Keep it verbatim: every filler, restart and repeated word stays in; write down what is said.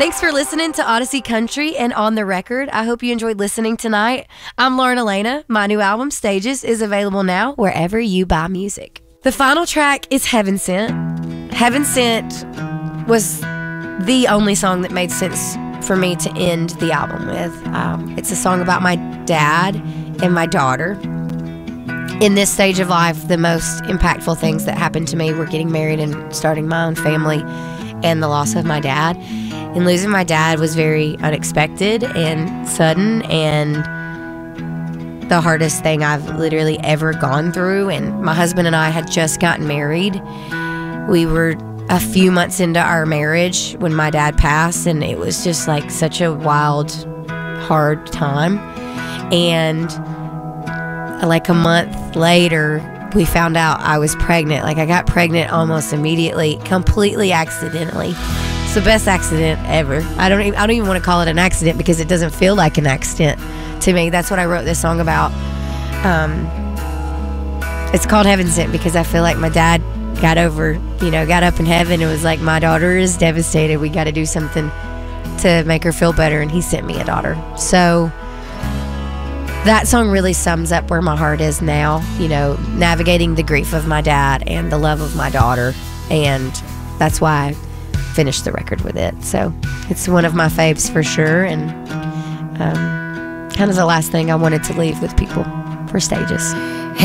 Thanks for listening to Odyssey Country and On the Record. I hope you enjoyed listening tonight. I'm Lauren Elena. My new album, Stages, is available now wherever you buy music. The final track is Heaven Sent. Heaven Sent was the only song that made sense for me to end the album with. Um, it's a song about my dad and my daughter. In this stage of life, the most impactful things that happened to me were getting married and starting my own family and the loss of my dad. And losing my dad was very unexpected and sudden and the hardest thing I've literally ever gone through. And my husband and I had just gotten married. We were a few months into our marriage when my dad passed, and it was just like such a wild, hard time. And like a month later, we found out I was pregnant. Like I got pregnant almost immediately, completely accidentally. It's the best accident ever. I don't even, I don't even want to call it an accident because it doesn't feel like an accident to me. That's what I wrote this song about. Um, it's called Heaven Sent because I feel like my dad got over, you know, got up in heaven and was like, my daughter is devastated. We got to do something to make her feel better. And he sent me a daughter. So that song really sums up where my heart is now, you know, navigating the grief of my dad and the love of my daughter. And that's why I finished the record with it. So it's one of my faves for sure, and um, kind of the last thing I wanted to leave with people for Stages.